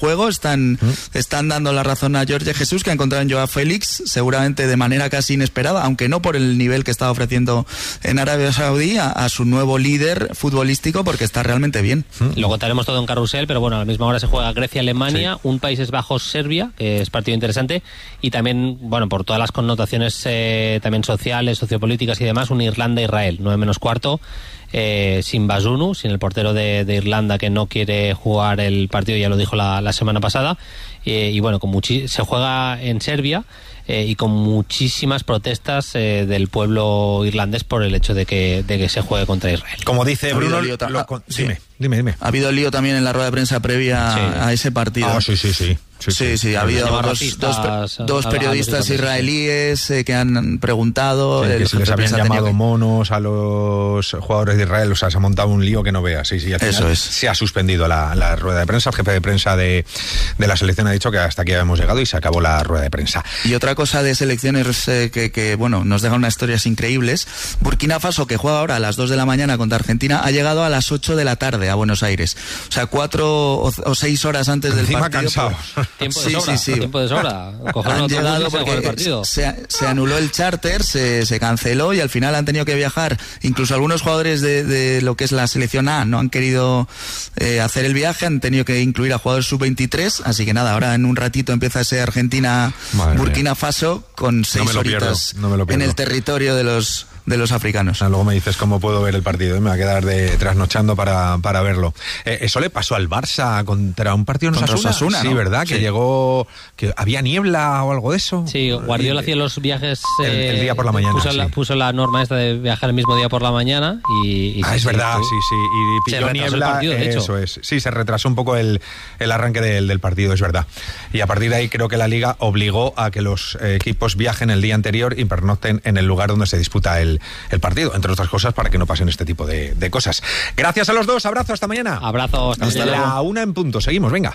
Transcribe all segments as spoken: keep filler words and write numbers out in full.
juego, están, ¿Mm? están dando la razón a Jorge Jesús, que ha encontrado en Joao Félix, seguramente de manera casi inesperada, aunque no por el nivel que está ofreciendo en Arabia Saudí, a, a su nuevo líder futbolístico, porque está realmente bien. ¿Mm? Lo contaremos todo en carrusel, pero bueno, a la misma hora se juega Grecia-Alemania, sí. un Países Bajos-Serbia, que es partido interesante, y también, bueno, por todas las connotaciones eh, también sociales, sociopolíticas y demás, un Irlanda-Israel, nueve menos cuarto. Eh, sin Bazunu, sin el portero de, de Irlanda, que no quiere jugar el partido, ya lo dijo la, la semana pasada, eh, y bueno, con muchi- se juega en Serbia, eh, y con muchísimas protestas eh, del pueblo irlandés por el hecho de que, de que se juegue contra Israel. Como dice Bruno, lío, lo, con, sí. dime, dime, dime. Ha habido lío también en la rueda de prensa previa sí. a ese partido. Ah, sí, sí, sí. Sí, sí, sí, sí, ha habido dos, dos, dos periodistas israelíes eh, que han preguntado. Sí, que si les habían llamado que... monos a los jugadores de Israel, o sea, se ha montado un lío que no veas. Sí, sí, al final Eso es. Se ha suspendido la, la rueda de prensa. El jefe de prensa de, de la selección ha dicho que hasta aquí habíamos llegado y se acabó la rueda de prensa. Y otra cosa de selecciones eh, que, que, bueno, nos deja unas historias increíbles. Burkina Faso, que juega ahora a las dos de la mañana contra Argentina, ha llegado a las ocho de la tarde a Buenos Aires. O sea, cuatro o, o seis horas antes del Encima partido. Cansados. Por... Tiempo de sí, sobra, sí, sí. tiempo de sobra. Han llegado porque el partido. Se, se anuló el charter, se, se canceló y al final han tenido que viajar. Incluso algunos jugadores de, de lo que es la selección A no han querido eh, hacer el viaje, han tenido que incluir a jugadores sub veintitrés, así que nada, ahora en un ratito empieza ese Argentina-Burkina Faso con seis no horitas no en el territorio de los de los africanos. Ah, luego me dices cómo puedo ver el partido, ¿eh? Me va a quedar de trasnochando para, para verlo. Eh, eso le pasó al Barça contra un partido en Osasuna, Osasuna, sí, ¿no? ¿verdad? Sí. Que llegó, que había niebla o algo de eso. Sí, Guardiola hacía los viajes el, eh, el día por la mañana. Puso, sí. la, puso la norma esta de viajar el mismo día por la mañana y... y ah, sí, es verdad, sí, sí. Y pilló se niebla, el partido, de hecho. Eso es. Sí, se retrasó un poco el, el arranque del, del partido, es verdad. Y a partir de ahí creo que la Liga obligó a que los eh, equipos viajen el día anterior y pernocten en el lugar donde se disputa el, el partido, entre otras cosas, para que no pasen este tipo de, de cosas. Gracias a los dos, abrazo, hasta mañana. Abrazo, hasta, hasta mañana. la una en punto, seguimos, venga.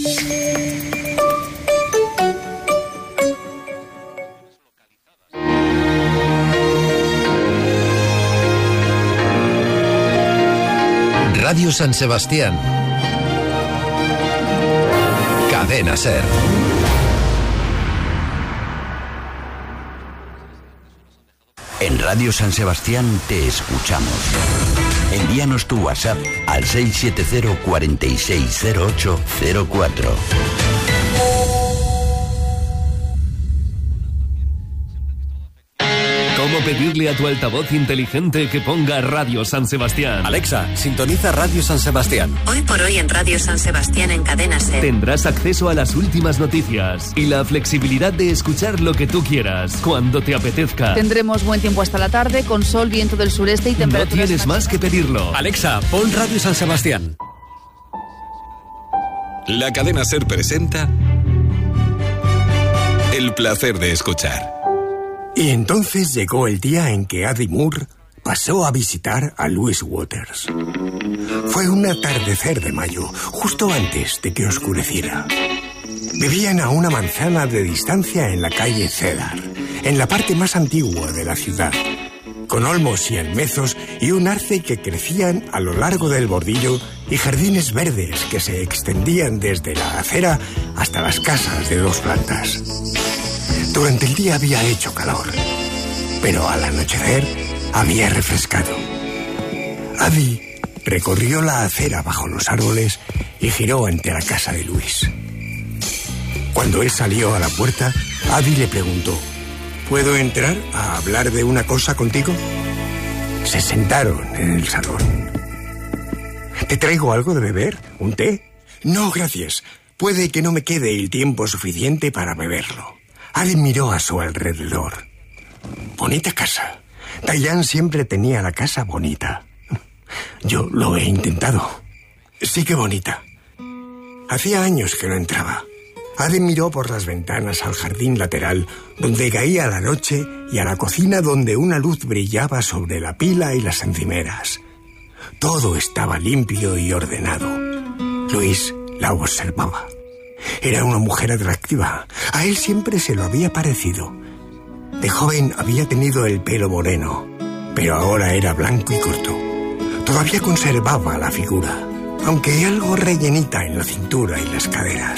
Radio San Sebastián. Cadena SER. En Radio San Sebastián te escuchamos. Envíanos tu WhatsApp al seis siete cero, cuatro seis cero ocho cero cuatro. ¿Cómo pedirle a tu altavoz inteligente que ponga Radio San Sebastián? Alexa, sintoniza Radio San Sebastián. Hoy por hoy en Radio San Sebastián en Cadena SER. Tendrás acceso a las últimas noticias y la flexibilidad de escuchar lo que tú quieras, cuando te apetezca. Tendremos buen tiempo hasta la tarde, con sol, viento del sureste y temperaturas... No tienes más que pedirlo. Alexa, pon Radio San Sebastián. La Cadena SER presenta El placer de escuchar. Y entonces llegó el día en que Addie Moore pasó a visitar a Louise Waters. Fue un atardecer de mayo, justo antes de que oscureciera. Vivían a una manzana de distancia en la calle Cedar, en la parte más antigua de la ciudad, con olmos y almezos y un arce que crecían a lo largo del bordillo y jardines verdes que se extendían desde la acera hasta las casas de dos plantas. Durante el día había hecho calor, pero al anochecer había refrescado. Addie recorrió la acera bajo los árboles y giró ante la casa de Luis. Cuando él salió a la puerta, Addie le preguntó: ¿puedo entrar a hablar de una cosa contigo? Se sentaron en el salón. ¿Te traigo algo de beber? ¿Un té? No, gracias. Puede que no me quede el tiempo suficiente para beberlo. Addie miró a su alrededor. Bonita casa. Diane siempre tenía la casa bonita. Yo lo he intentado. Sí que bonita. Hacía años que no entraba. Addie miró por las ventanas al jardín lateral, donde caía la noche, y a la cocina, donde una luz brillaba sobre la pila y las encimeras. Todo estaba limpio y ordenado. Luis la observaba. Era una mujer atractiva. A él siempre se lo había parecido. De joven había tenido el pelo moreno, pero ahora era blanco y corto. Todavía conservaba la figura. aunque algo rellenita en la cintura y las caderas.